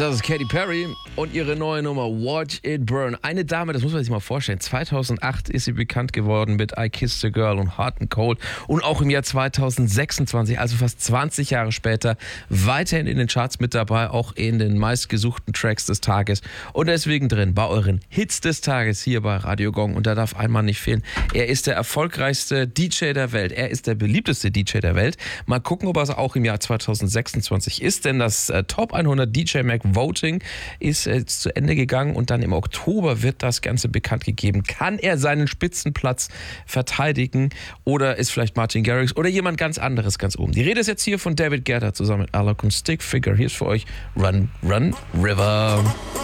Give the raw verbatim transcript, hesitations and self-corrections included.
Das ist Katy Perry und ihre neue Nummer Watch It Burn. Eine Dame, das muss man sich mal vorstellen, zweitausendacht ist sie bekannt geworden mit I Kissed a Girl und Hot and Cold und auch im Jahr zweitausendsechsundzwanzig, also fast zwanzig Jahre später, weiterhin in den Charts mit dabei, auch in den meistgesuchten Tracks des Tages und deswegen drin bei euren Hits des Tages hier bei Radio Gong und da darf einmal nicht fehlen. Er ist der erfolgreichste D J der Welt, er ist der beliebteste D J der Welt. Mal gucken, ob er es auch im Jahr zweitausendsechsundzwanzig ist, denn das äh, Top hundert D J Mag Voting ist jetzt zu Ende gegangen und dann im Oktober wird das Ganze bekannt gegeben. Kann er seinen Spitzenplatz verteidigen oder ist vielleicht Martin Garrix oder jemand ganz anderes ganz oben? Die Rede ist jetzt hier von David Guetta zusammen mit Alok und Stick Figure. Hier ist für euch Run, Run, River.